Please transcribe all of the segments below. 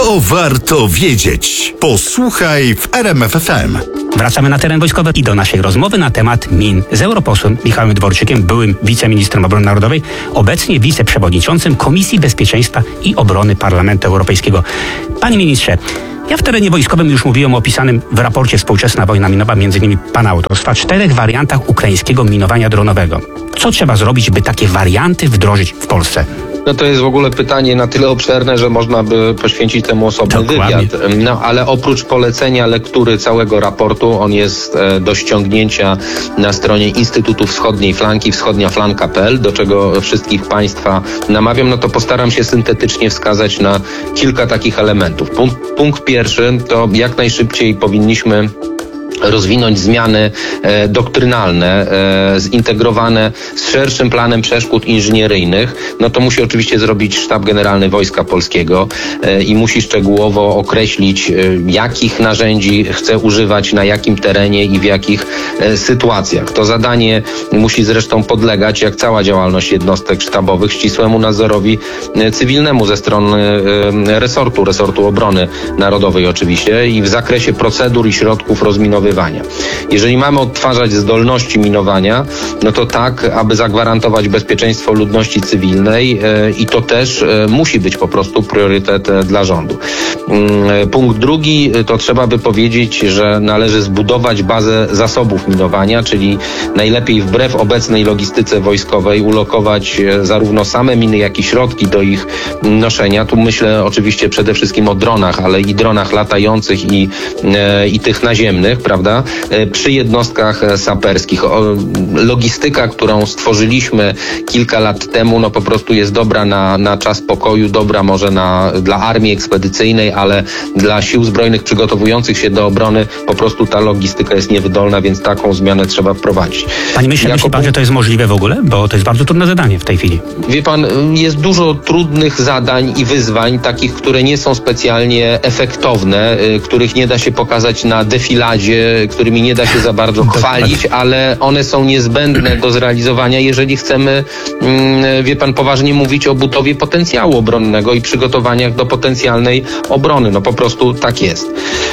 To warto wiedzieć. Posłuchaj w RMF FM. Wracamy na teren wojskowy i do naszej rozmowy na temat min z europosłem Michałem Dworczykiem, byłym wiceministrem obrony narodowej, obecnie wiceprzewodniczącym Komisji Bezpieczeństwa i Obrony Parlamentu Europejskiego. Panie ministrze, ja w terenie wojskowym już mówiłem o opisanym w raporcie Współczesna wojna minowa, m.in. pana autorstwa, 4 wariantach ukraińskiego minowania dronowego. Co trzeba zrobić, by takie warianty wdrożyć w Polsce? No to jest w ogóle pytanie na tyle obszerne, że można by poświęcić temu osobny wywiad. No ale oprócz polecenia lektury całego raportu, on jest do ściągnięcia na stronie Instytutu Wschodniej Flanki, wschodniaflanka.pl, do czego wszystkich Państwa namawiam, no to postaram się syntetycznie wskazać na kilka takich elementów. Punkt pierwszy to jak najszybciej powinniśmy rozwinąć zmiany doktrynalne, zintegrowane z szerszym planem przeszkód inżynieryjnych. No to musi oczywiście zrobić Sztab Generalny Wojska Polskiego i musi szczegółowo określić, jakich narzędzi chce używać, na jakim terenie i w jakich sytuacjach. To zadanie musi zresztą podlegać, jak cała działalność jednostek sztabowych, ścisłemu nadzorowi cywilnemu ze strony resortu obrony narodowej oczywiście i w zakresie procedur i środków rozminowywania. Jeżeli mamy odtwarzać zdolności minowania, no to tak, aby zagwarantować bezpieczeństwo ludności cywilnej i to też musi być po prostu priorytet dla rządu. Punkt drugi, to trzeba by powiedzieć, że należy zbudować bazę zasobów minowania, czyli najlepiej wbrew obecnej logistyce wojskowej ulokować zarówno same miny, jak i środki do ich noszenia. Tu myślę oczywiście przede wszystkim o dronach, ale i dronach latających i tych naziemnych, prawda? Przy jednostkach saperskich. Logistyka, którą stworzyliśmy kilka lat temu, no po prostu jest dobra na czas pokoju, dobra może dla armii ekspedycyjnej, ale dla sił zbrojnych przygotowujących się do obrony po prostu ta logistyka jest niewydolna, więc taką zmianę trzeba wprowadzić. Panie ministrze, myśli pan, że to jest możliwe w ogóle? Bo to jest bardzo trudne zadanie w tej chwili. Wie pan, jest dużo trudnych zadań i wyzwań, takich, które nie są specjalnie efektowne, których nie da się pokazać na defiladzie, którymi nie da się za bardzo chwalić, ale one są niezbędne do zrealizowania, jeżeli chcemy, wie pan, poważnie mówić o budowie potencjału obronnego i przygotowaniach do potencjalnej obrony. No po prostu tak jest.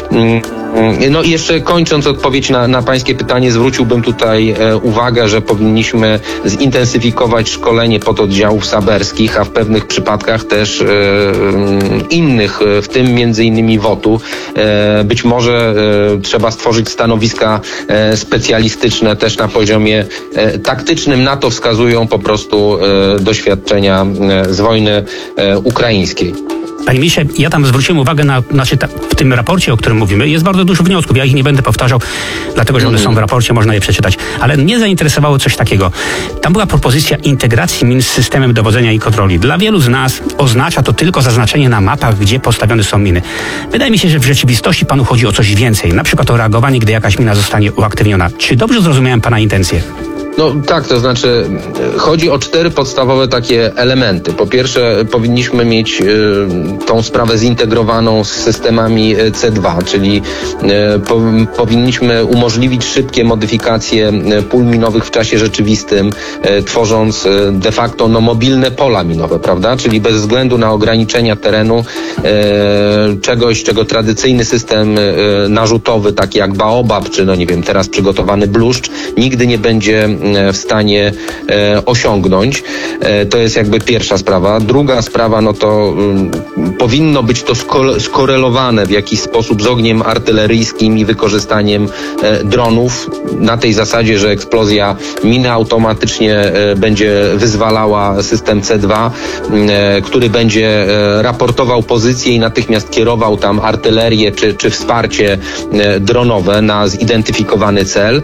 No i jeszcze kończąc odpowiedź na pańskie pytanie, zwróciłbym tutaj uwagę, że powinniśmy zintensyfikować szkolenie pododdziałów saberskich, a w pewnych przypadkach też innych, w tym między innymi WOT-u. Być może trzeba stworzyć stanowiska specjalistyczne też na poziomie taktycznym. Na to wskazują po prostu doświadczenia z wojny ukraińskiej. Panie ministrze, ja tam zwróciłem uwagę w tym raporcie, o którym mówimy, jest bardzo dużo wniosków. Ja ich nie będę powtarzał, dlatego że one są w raporcie, można je przeczytać. Ale mnie zainteresowało coś takiego. Tam była propozycja integracji min z systemem dowodzenia i kontroli. Dla wielu z nas oznacza to tylko zaznaczenie na mapach, gdzie postawione są miny. Wydaje mi się, że w rzeczywistości panu chodzi o coś więcej. Na przykład o reagowanie, gdy jakaś mina zostanie uaktywniona. Czy dobrze zrozumiałem pana intencje? No tak, to znaczy chodzi o 4 podstawowe takie elementy. Po pierwsze, powinniśmy mieć tą sprawę zintegrowaną z systemami C2, czyli powinniśmy umożliwić szybkie modyfikacje pól minowych w czasie rzeczywistym, tworząc de facto mobilne pola minowe, prawda? Czyli bez względu na ograniczenia terenu, czegoś, czego tradycyjny system narzutowy, taki jak Baobab, czy no nie wiem, teraz przygotowany Bluszcz, nigdy nie będzie w stanie osiągnąć. To jest jakby pierwsza sprawa. Druga sprawa, no to powinno być to skorelowane w jakiś sposób z ogniem artyleryjskim i wykorzystaniem dronów na tej zasadzie, że eksplozja miny automatycznie będzie wyzwalała system C2, który będzie raportował pozycję i natychmiast kierował tam artylerię czy wsparcie dronowe na zidentyfikowany cel.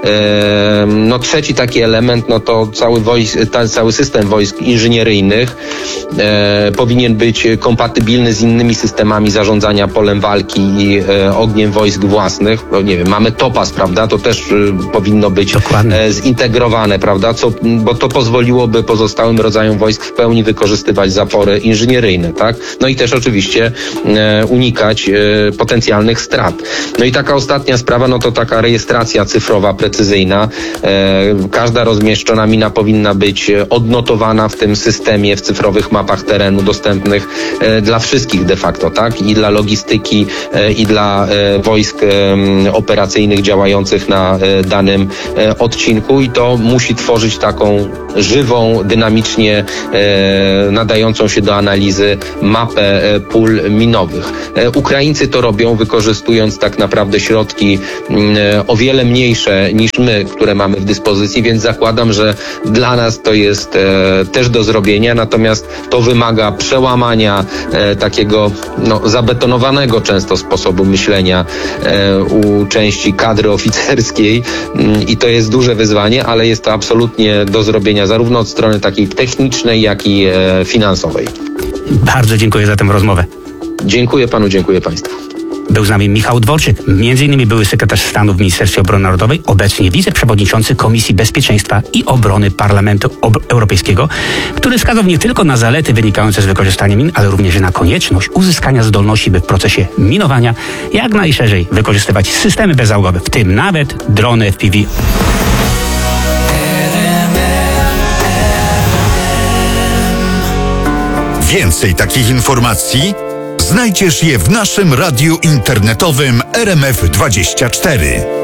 No trzeci taki element, no to cały system wojsk inżynieryjnych powinien być kompatybilny z innymi systemami zarządzania polem walki i ogniem wojsk własnych. No, nie wiem, mamy Topaz, prawda? To też powinno być zintegrowane, prawda? Bo to pozwoliłoby pozostałym rodzajom wojsk w pełni wykorzystywać zapory inżynieryjne, tak? No i też oczywiście unikać potencjalnych strat. No i taka ostatnia sprawa, no to taka rejestracja cyfrowa, precyzyjna, Każda rozmieszczona mina powinna być odnotowana w tym systemie, w cyfrowych mapach terenu dostępnych dla wszystkich de facto, tak? I dla logistyki, i dla wojsk operacyjnych działających na danym odcinku, i to musi tworzyć taką żywą, dynamicznie nadającą się do analizy mapę pól minowych. Ukraińcy to robią, wykorzystując tak naprawdę środki o wiele mniejsze niż my, które mamy w dyspozycji, więc zakładam, że dla nas to jest też do zrobienia, natomiast to wymaga przełamania takiego zabetonowanego często sposobu myślenia u części kadry oficerskiej i to jest duże wyzwanie, ale jest to absolutnie do zrobienia zarówno od strony takiej technicznej, jak i finansowej. Bardzo dziękuję za tę rozmowę. Dziękuję panu, dziękuję państwu. Był z nami Michał Dworczyk, m.in. były sekretarz stanu w Ministerstwie Obrony Narodowej, obecnie wiceprzewodniczący Komisji Bezpieczeństwa i Obrony Parlamentu Europejskiego, który wskazał nie tylko na zalety wynikające z wykorzystania min, ale również na konieczność uzyskania zdolności, by w procesie minowania jak najszerzej wykorzystywać systemy bezzałogowe, w tym nawet drony FPV. Więcej takich informacji znajdziesz je w naszym radiu internetowym RMF24.